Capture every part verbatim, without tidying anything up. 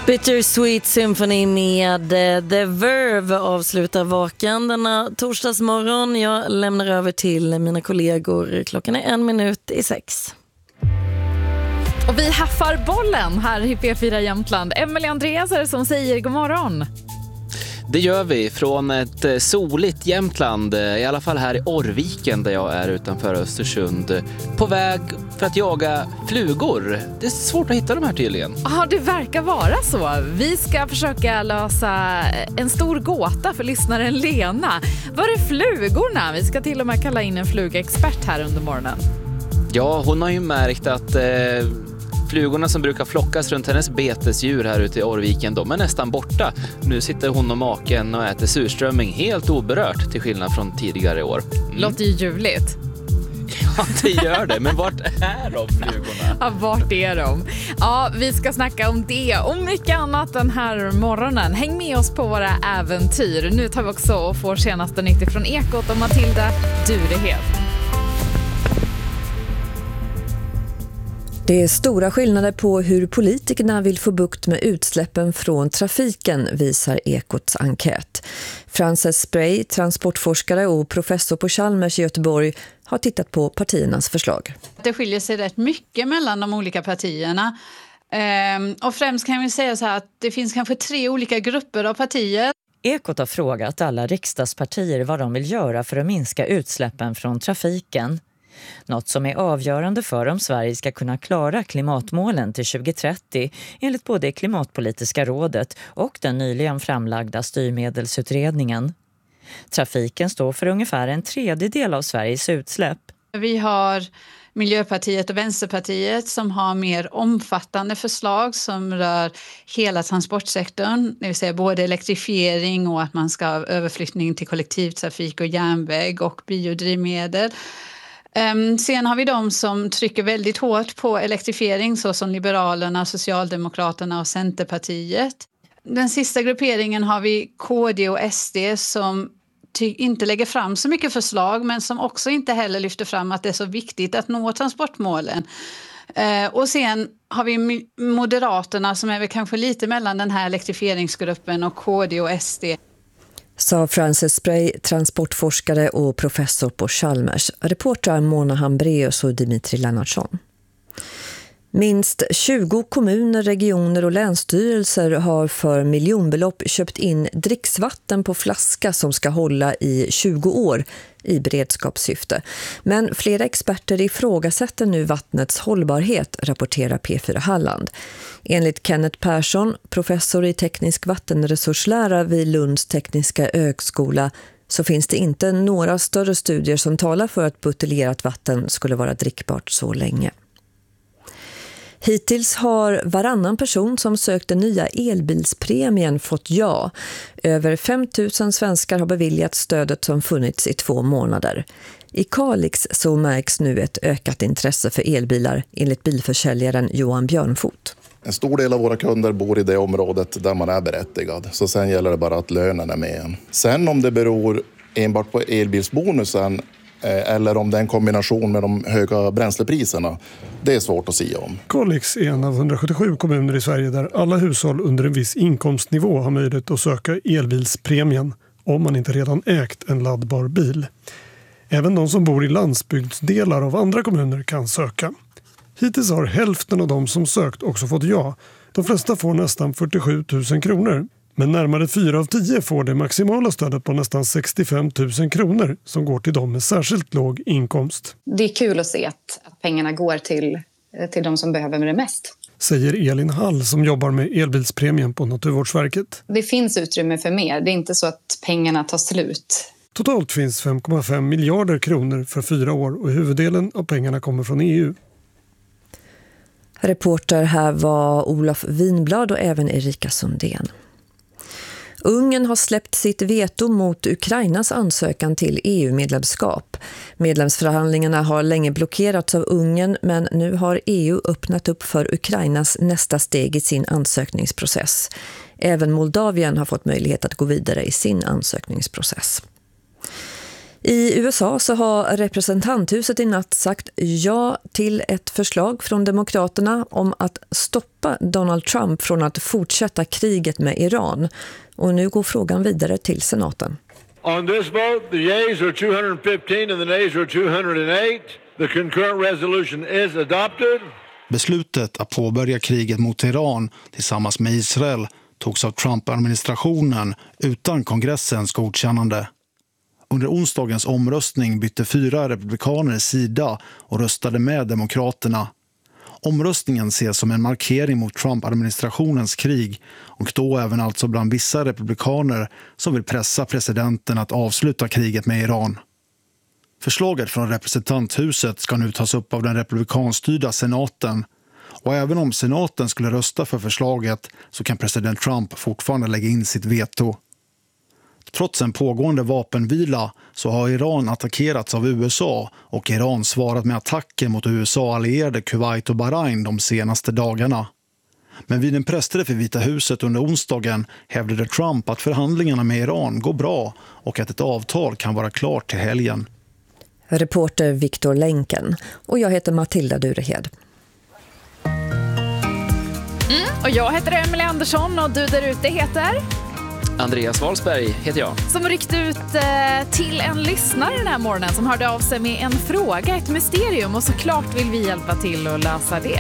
Bittersweet Symphony med The Verve avslutar Vaken denna torsdagsmorgon. Jag lämnar över till mina kollegor. Klockan är en minut i sex. Och vi haffar bollen här i P fyra Jämtland. Emelie Andreaser som säger god morgon. Det gör vi från ett soligt Jämtland, i alla fall här i Orrviken där jag är utanför Östersund, på väg för att jaga flugor. Det är svårt att hitta de här tydligen. Ja, det verkar vara så. Vi ska försöka lösa en stor gåta för lyssnaren Lena. Var är flugorna? Vi ska till och med kalla in en flugexpert här under morgonen. Ja, hon har ju märkt att eh, flugorna som brukar flockas runt hennes betesdjur här ute i Orrviken, de är nästan borta. Nu sitter hon och maken och äter surströmming helt oberört till skillnad från tidigare år. Mm. Låter ju ljuvligt. Ja, det gör det. Men vart är de flugorna? Ja, vart är de? Ja, vi ska snacka om det och mycket annat den här morgonen. Häng med oss på våra äventyr. Nu tar vi också och får senaste nytt från Ekot och Matilda Durehed. Det är stora skillnader på hur politikerna vill få bukt med utsläppen från trafiken, visar Ekots enkät. Frances Spray, transportforskare och professor på Chalmers i Göteborg, har tittat på partiernas förslag. Det skiljer sig rätt mycket mellan de olika partierna. Ehm, och främst kan vi säga så här att det finns kanske tre olika grupper av partier. Ekot har frågat alla riksdagspartier vad de vill göra för att minska utsläppen från trafiken. Något som är avgörande för om Sverige ska kunna klara klimatmålen till tjugo trettio enligt både Klimatpolitiska rådet och den nyligen framlagda styrmedelsutredningen. Trafiken står för ungefär en tredjedel av Sveriges utsläpp. Vi har Miljöpartiet och Vänsterpartiet som har mer omfattande förslag som rör hela transportsektorn. Det vill säga både elektrifiering och att man ska ha överflyttning till kollektivtrafik och järnväg och biodrivmedel. Um, sen har vi de som trycker väldigt hårt på elektrifiering, så som Liberalerna, Socialdemokraterna och Centerpartiet. Den sista grupperingen har vi K D och S D som ty- inte lägger fram så mycket förslag, men som också inte heller lyfter fram att det är så viktigt att nå transportmålen. Uh, och sen har vi Moderaterna som är väl kanske lite mellan den här elektrifieringsgruppen och K D och S D. Sa Frances Spray, transportforskare och professor på Chalmers. Reportrar Mona Hambreus och Dimitri Lennartsson. Minst tjugo kommuner, regioner och länsstyrelser har för miljonbelopp köpt in dricksvatten på flaska som ska hålla i tjugo år i beredskapssyfte. Men flera experter ifrågasätter nu vattnets hållbarhet, rapporterar P fyra Halland. Enligt Kenneth Persson, professor i teknisk vattenresurslära vid Lunds tekniska högskola, så finns det inte några större studier som talar för att buteljerat vatten skulle vara drickbart så länge. Hittills har varannan person som sökte nya elbilspremien fått ja. Över fem tusen svenskar har beviljat stödet som funnits i två månader. I Kalix så märks nu ett ökat intresse för elbilar, enligt bilförsäljaren Johan Björnfot. En stor del av våra kunder bor i det området där man är berättigad. Så sen gäller det bara att lönen är med en. Sen om det beror enbart på elbilsbonusen eller om det är en kombination med de höga bränslepriserna, det är svårt att säga om. Kalix är en av hundrasjuttiosju kommuner i Sverige där alla hushåll under en viss inkomstnivå har möjlighet att söka elbilspremien om man inte redan ägt en laddbar bil. Även de som bor i landsbygdsdelar av andra kommuner kan söka. Hittills har hälften av de som sökt också fått ja. De flesta får nästan fyrtiosju tusen kronor. Men närmare fyra av tio får det maximala stödet på nästan sextiofem tusen kronor som går till dem med särskilt låg inkomst. Det är kul att se att, att pengarna går till, till de som behöver det mest. Säger Elin Hall som jobbar med elbilspremien på Naturvårdsverket. Det finns utrymme för mer. Det är inte så att pengarna tar slut. Totalt finns fem komma fem miljarder kronor för fyra år och huvuddelen av pengarna kommer från E U. Reporter här var Olof Winblad och även Erika Sundén. Ungern har släppt sitt veto mot Ukrainas ansökan till E U-medlemskap. Medlemsförhandlingarna har länge blockerats av Ungern, men nu har E U öppnat upp för Ukrainas nästa steg i sin ansökningsprocess. Även Moldavien har fått möjlighet att gå vidare i sin ansökningsprocess. I U S A så har representanthuset i natt sagt ja till ett förslag från demokraterna om att stoppa Donald Trump från att fortsätta kriget med Iran. Och nu går frågan vidare till senaten. On this vote, the yeas are two hundred fifteen and the nays are two hundred eight. The concurrent resolution is adopted. Beslutet att påbörja kriget mot Iran tillsammans med Israel togs av Trump-administrationen utan kongressens godkännande. Under onsdagens omröstning bytte fyra republikaner sida och röstade med demokraterna. Omröstningen ses som en markering mot Trump-administrationens krig och då även alltså bland vissa republikaner som vill pressa presidenten att avsluta kriget med Iran. Förslaget från representanthuset ska nu tas upp av den republikanstyrda senaten. Och även om senaten skulle rösta för förslaget så kan president Trump fortfarande lägga in sitt veto. Trots en pågående vapenvila så har Iran attackerats av U S A och Iran svarat med attacker mot U S A-allierade Kuwait och Bahrain de senaste dagarna. Men vid en pressträff i Vita huset under onsdagen hävdade Trump att förhandlingarna med Iran går bra och att ett avtal kan vara klart till helgen. Reporter Viktor Länken och jag heter Matilda Durehed. Mm, och jag heter Emelie Andersson och du där ute heter... Andreas Wahlsberg heter jag. Som ryckt ut eh, till en lyssnare den här morgonen som hörde av sig med en fråga, ett mysterium, och såklart vill vi hjälpa till att lösa det.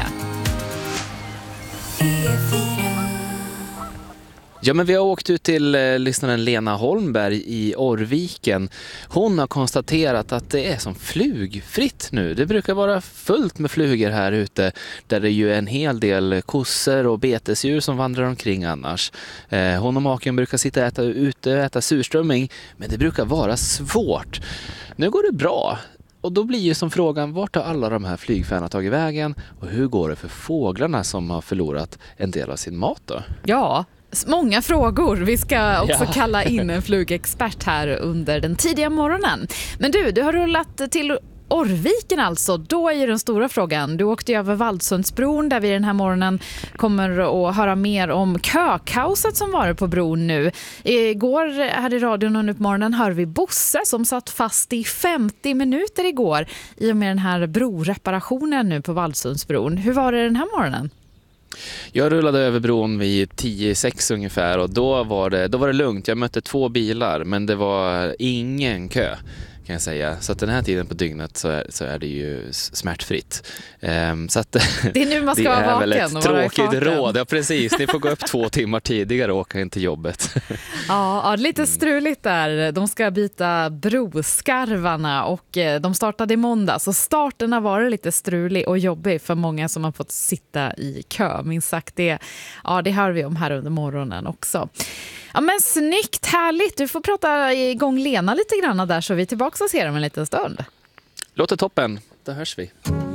Ja, men vi har åkt ut till eh, lyssnaren Lena Holmberg i Orrviken. Hon har konstaterat att det är som flugfritt nu. Det brukar vara fullt med flugor här ute där det ju är en hel del kossor och betesdjur som vandrar omkring annars. Eh, hon och maken brukar sitta och äta ute och äta surströmming, men det brukar vara svårt. Nu går det bra. Och då blir ju som frågan, vart har alla de här flygfärna tagit vägen? Och hur går det för fåglarna som har förlorat en del av sin mat då? Ja, många frågor. Vi ska också Ja. kalla in en flugexpert här under den tidiga morgonen. Men du, du har rullat till Orrviken alltså. Då är ju den stora frågan. Du åkte över Valdsundsbron där vi den här morgonen kommer att höra mer om kökaoset som var på bron nu. Igår här i radion under morgonen hör vi Bosse som satt fast i femtio minuter igår i och med den här broreparationen nu på Valdsundsbron. Hur var det den här morgonen? Jag rullade över bron vid tio sex ungefär och då var det, då var det lugnt. Jag mötte två bilar men det var ingen kö kan jag säga. Så att den här tiden på dygnet så är, så är det ju smärtfritt. Um, så att, det är nu man ska det vara är vaken väl ett och vara i tråkigt farten. råd. Ja, precis. Ni får gå upp två timmar tidigare och åka in till jobbet. Ja, ja, lite struligt där. De ska byta broskarvarna och de startade i måndag. Så starten har varit lite strulig och jobbig för många som har fått sitta i kö. Minst sagt, det, ja, det hör vi om här under morgonen också. Ja, men snyggt, härligt. Du får prata igång Lena lite grann där så vi är tillbaka och ser dem en liten stund. Låter toppen. Då hörs vi.